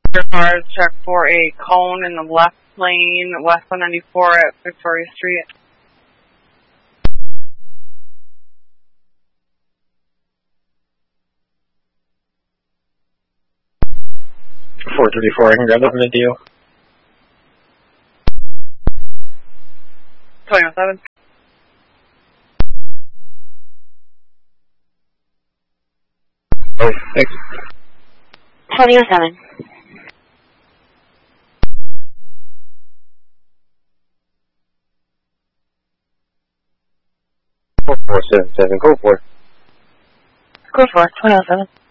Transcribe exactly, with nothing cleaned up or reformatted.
Cars check for a cone in the left lane, west one ninety-four at Victoria Street. four thirty-four, I can grab that from the D O. twenty oh seven. Oh, thanks. twenty oh seven. four four seven seven, go for it. Go for it, twenty oh seven.